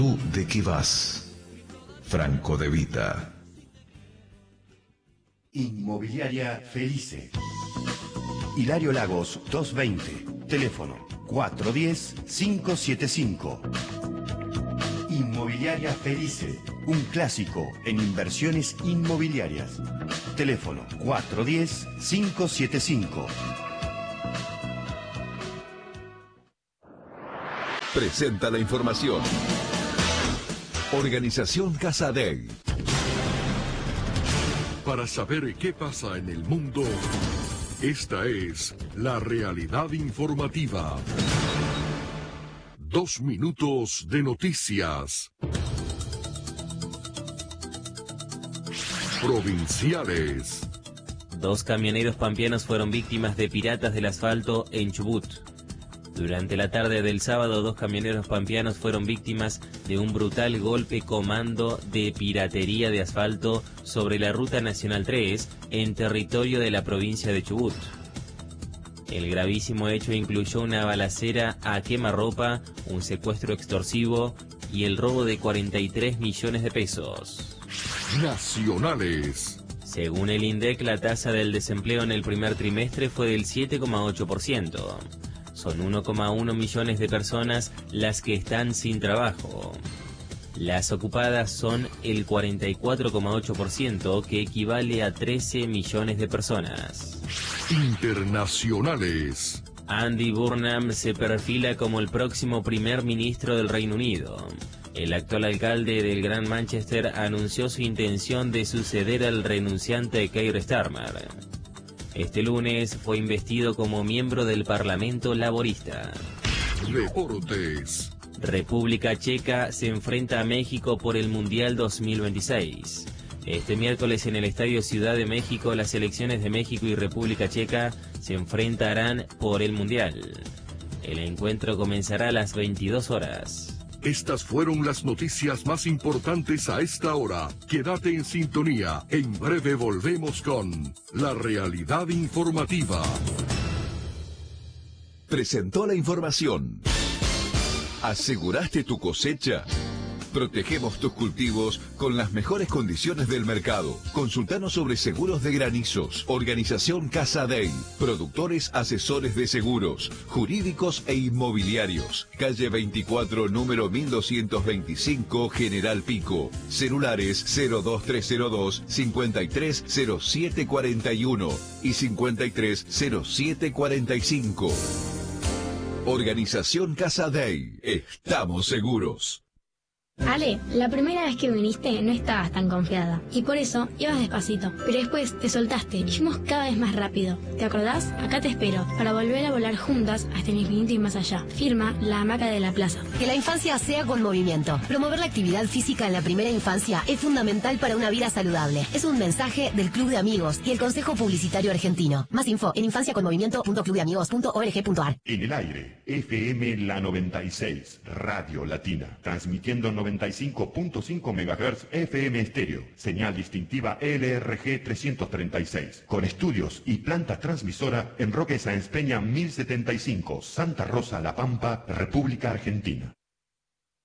¿Tú de qué vas? Franco De Vita. Inmobiliaria Felice. Hilario Lagos 220. Teléfono 410-575. Inmobiliaria Felice. Un clásico en inversiones inmobiliarias. Teléfono 410-575. Presenta la información. Organización Casadei. Para saber qué pasa en el mundo, esta es la realidad informativa. 2 minutos de noticias. Provinciales. 2 camioneros pampeanos fueron víctimas de piratas del asfalto en Chubut. Durante la tarde del sábado, 2 camioneros pampeanos fueron víctimas de un brutal golpe comando de piratería de asfalto sobre la Ruta Nacional 3 en territorio de la provincia de Chubut. El gravísimo hecho incluyó una balacera a quemarropa, un secuestro extorsivo y el robo de 43 millones de pesos. Nacionales. Según el INDEC, la tasa del desempleo en el primer trimestre fue del 7,8%. Son 1,1 millones de personas las que están sin trabajo. Las ocupadas son el 44,8%, que equivale a 13 millones de personas. Internacionales. Andy Burnham se perfila como el próximo primer ministro del Reino Unido. El actual alcalde del Gran Manchester anunció su intención de suceder al renunciante Keir Starmer. Este lunes fue investido como miembro del Parlamento Laborista. Deportes. República Checa se enfrenta a México por el Mundial 2026. Este miércoles en el Estadio Ciudad de México, las selecciones de México y República Checa se enfrentarán por el Mundial. El encuentro comenzará a las 22 horas. Estas fueron las noticias más importantes a esta hora. Quédate en sintonía. En breve volvemos con la realidad informativa. Presentó la información. ¿Aseguraste tu cosecha? Protegemos tus cultivos con las mejores condiciones del mercado. Consultanos sobre seguros de granizos. Organización Casadei. Productores asesores de seguros, jurídicos e inmobiliarios. Calle 24, número 1225, General Pico. Celulares 02302 530741 y 530745. Organización Casadei. Estamos seguros. Ale, la primera vez que viniste no estabas tan confiada y por eso ibas despacito, pero después te soltaste y fuimos cada vez más rápido. ¿Te acordás? Acá te espero para volver a volar juntas hasta el infinito y más allá. Firma La Hamaca de la Plaza. Que la infancia sea con movimiento. Promover la actividad física en la primera infancia es fundamental para una vida saludable. Es un mensaje del Club de Amigos y el Consejo Publicitario Argentino. Más info en infanciaconmovimiento.clubdeamigos.org.ar. En el aire, FM La 96, Radio Latina, transmitiendo 95.5 MHz FM estéreo, señal distintiva LRG 336, con estudios y planta transmisora en Roque Sáenz Peña 1075, Santa Rosa, La Pampa, República Argentina.